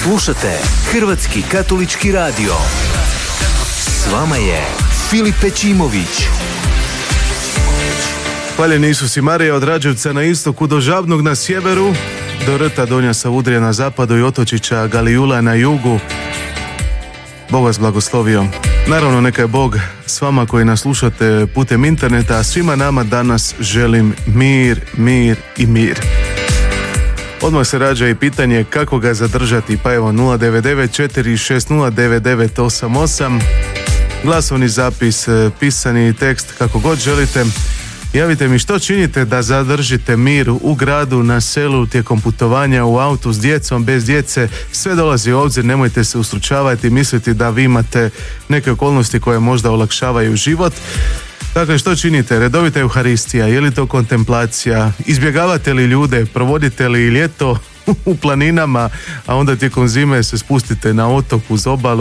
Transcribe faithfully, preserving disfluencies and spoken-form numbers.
Slušate Hrvatski katolički radio. S vama je Filip Pečimović. Hvaljeni Isus i Marija, od Rađevca na istoku do Žabnog na sjeveru, do Rta Donja Savudrija na zapadu i otočića Galijula na jugu. Bog vas blagoslovio. Naravno, neka je Bog s vama koji nas slušate putem interneta, a svima nama danas želim mir, mir i mir. Odmah se rađa i pitanje kako ga zadržati, pa evo nula devet devet četiri šest nula devet devet osam osam, glasovni zapis, pisani tekst, kako god želite. Javite mi što činite da zadržite mir u gradu, na selu, tijekom putovanja, u autu, s djecom, bez djece. Sve dolazi u obzir, nemojte se ustručavati i misliti da vi imate neke okolnosti koje možda olakšavaju život. Dakle, što činite? Redovita Euharistija, je li to kontemplacija? Izbjegavate li ljude? Provodite li ljeto u planinama, a onda tijekom zime se spustite na otok uz obalu?